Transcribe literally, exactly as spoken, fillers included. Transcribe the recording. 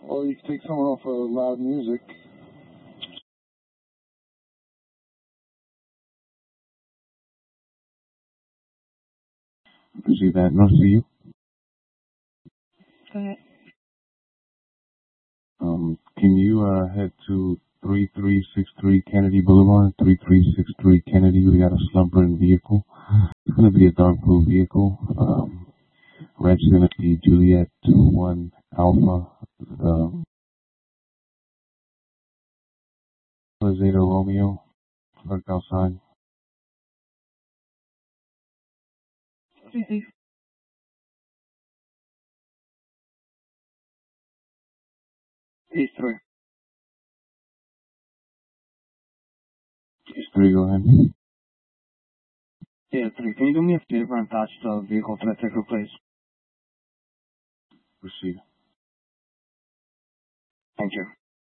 Or you can take someone off of loud music. See that? No, see you. Go ahead. Um, can you uh, head to three three six three Kennedy Boulevard? three three six three Kennedy. We got a slumbering vehicle. It's going to be a dark blue vehicle. Um, red's going to be Juliet two one Alpha. Um, Zeta Romeo. Parked outside. Okay. East three. East three, go ahead. Yeah, three. Can you do me a favor and patch the vehicle to the ticker, please? Proceed. Thank you.